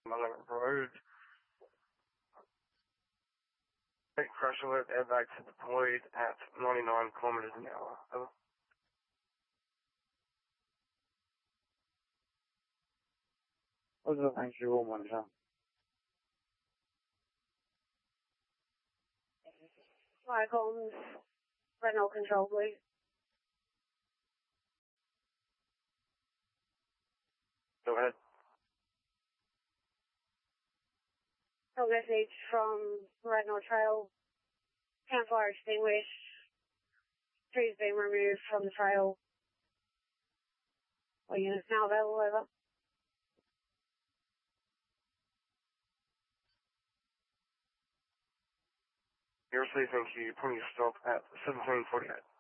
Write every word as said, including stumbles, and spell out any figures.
Monument Road. Take crash alert, airbags are deployed at ninety-nine kilometers an hour. Over. 二十三十五晚上。 Flycom's Renault control, please. Go ahead. A message from Renault Trail. Campfire extinguished. Trees being removed from the trail. All units now available, over. You're safe, thank you. Putting your stop at seventeen forty-eight.